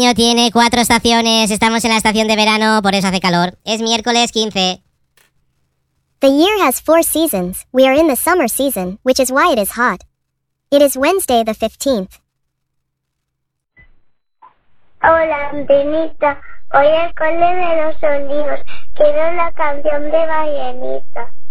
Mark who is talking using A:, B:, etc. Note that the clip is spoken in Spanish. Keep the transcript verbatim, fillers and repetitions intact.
A: año tiene cuatro estaciones. Estamos en la estación de verano, por eso hace calor. Es miércoles quince.
B: The year has four seasons. We are in the summer season, which is why it is hot. It is Wednesday the fifteenth.
C: Hola, Antenita. Hoy al cole de los olivos. Quiero la canción de Ballenita.